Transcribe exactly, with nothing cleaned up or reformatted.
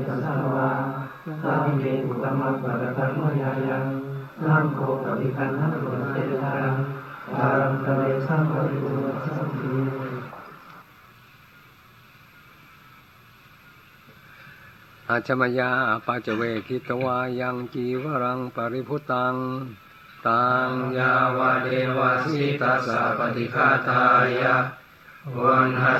ตัสสาวาสามิเมตุตมัสสะระตังมยายังนัมโคปฏิคันหัตุเตตังปารังตะเลสังปริปุระสัมภิอาชมยาปัจเวคิตวายังจีวรังปริพุตังตังยาวะเดวะสิตัสสะปฏิฆาตายะวันหั